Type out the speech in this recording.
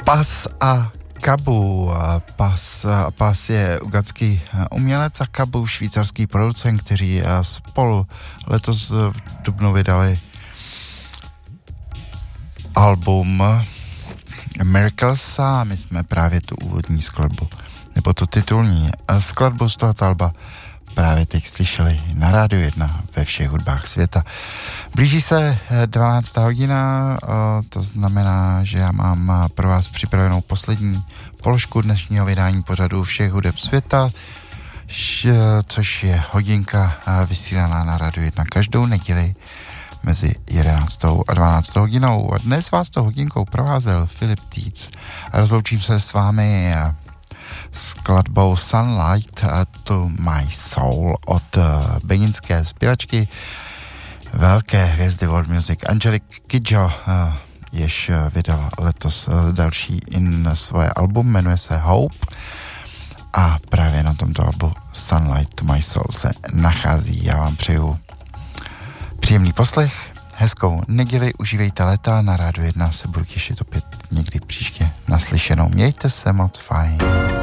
Pas a Kabu. Pas je ugandský umělec a Kabu švýcarský producent, kteří spolu letos v dubnu vydali album Miracles a my jsme právě tu úvodní skladbu, nebo tu titulní skladbu z tohoto alba právě teď slyšeli na Rádiu 1 ve všech hudbách světa. Blíží se 12. hodina, to znamená, že já mám pro vás připravenou poslední položku dnešního vydání pořadu všech hudeb světa, což je hodinka vysílaná na Rádiu 1 každou neděli mezi 11. a 12. hodinou. A dnes vás to hodinkou provázel Filip Týc. A rozloučím se s vámi skladbou Sunlight to My Soul od beninské zpěvačky velké hvězdy world music Angelique Kidjo, jež vydala letos další svoje album, jmenuje se Hope a právě na tomto albu Sunlight to My Soul se nachází. Já vám přeju příjemný poslech, hezkou neděli, užívejte léta, na Rádiu 1 se budu těšit opět někdy příště naslyšenou. Mějte se moc fajn.